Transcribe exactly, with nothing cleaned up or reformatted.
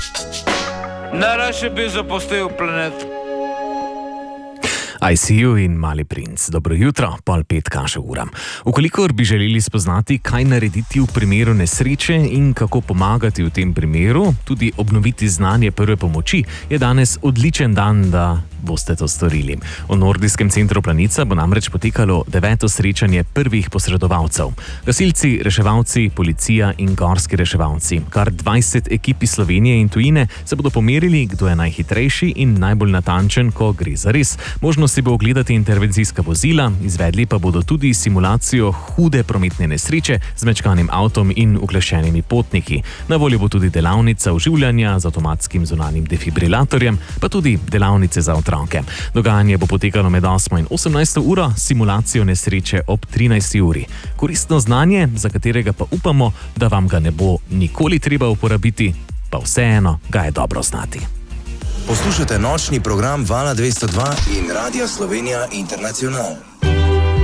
Najraje bi zapustil planet. I C U in Mali princ. Dobro jutro, pol pet kaše ura. Ukolikor bi želeli spoznati, kaj narediti v primeru nesreče in kako pomagati v tem primeru, tudi obnoviti znanje prve pomoči, je danes odličen dan, da boste to storili. V Nordijskem centru Planica bo namreč potekalo deveto srečanje prvih posredovalcev. Gasilci, reševalci, policija in gorski reševalci. Kar dvajset ekip iz Slovenije in tujine se bodo pomerili, kdo je najhitrejši in najbolj natančen, ko gre za res. Možno si bo ogledati intervencijska vozila, izvedli pa bodo tudi simulacijo hude prometne nesreče z mečkanim avtom in ukleščenimi potniki. Na voljo bo tudi delavnica oživljanja z avtomatskim zunanjim defibrilatorjem, pa tudi delavnice za otroke. Dogajanje bo potekalo med osmo in osemnajsto uro, simulacijo nesreče ob trinajsti uri. Koristno znanje, za katerega pa upamo, da vam ga ne bo nikoli treba uporabiti, pa vseeno ga je dobro znati. Poslušajte nočni program Vala dvesto dva in Radia Slovenija Internacional.